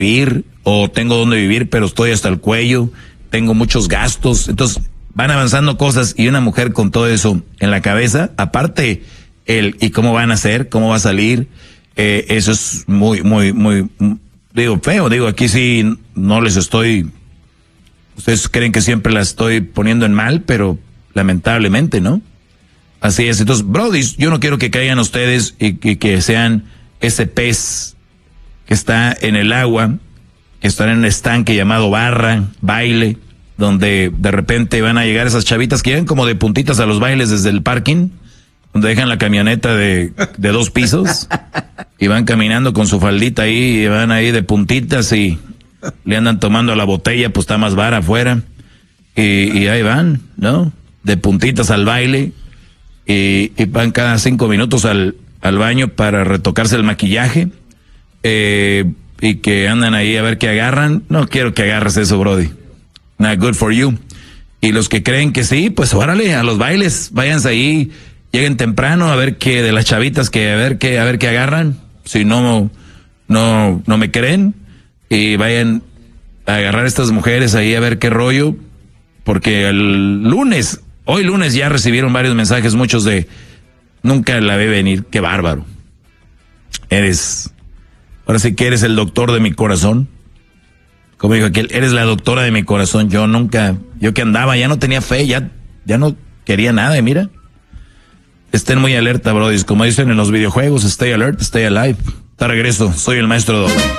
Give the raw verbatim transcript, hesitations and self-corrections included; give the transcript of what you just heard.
vivir, o tengo donde vivir, pero estoy hasta el cuello, tengo muchos gastos. Entonces van avanzando cosas, y una mujer con todo eso en la cabeza, aparte el y cómo van a hacer, cómo va a salir, eh, eso es muy, muy, muy, digo, feo. Digo, aquí sí no les estoy, ustedes creen que siempre las estoy poniendo en mal, pero lamentablemente, ¿no? Así es. Entonces, brody, yo no quiero que caigan ustedes y, y que sean ese pez que está en el agua, que está en un estanque llamado barra, baile, donde de repente van a llegar esas chavitas que llegan como de puntitas a los bailes desde el parking, donde dejan la camioneta de, de dos pisos y van caminando con su faldita ahí, y van ahí de puntitas y le andan tomando la botella, pues está más vara afuera, y, y ahí van, ¿no? De puntitas al baile, y, y van cada cinco minutos al, al baño para retocarse el maquillaje, eh, y que andan ahí a ver qué agarran. No quiero que agarres eso, brody. Not good for you. Y los que creen que sí, pues órale, a los bailes, váyanse ahí, lleguen temprano a ver qué de las chavitas, que a ver qué, a ver qué agarran. Si no, no, no me creen, y vayan a agarrar a estas mujeres ahí a ver qué rollo, porque el lunes, hoy lunes ya recibieron varios mensajes, muchos de nunca la ve venir. Qué bárbaro. Eres, ahora sí que eres el doctor de mi corazón. Como dijo aquel, eres la doctora de mi corazón. Yo nunca, yo que andaba, ya no tenía fe, ya, ya no quería nada, y mira. Estén muy alerta, brodis. Como dicen en los videojuegos, stay alert, stay alive. Te regreso, soy el maestro Dog.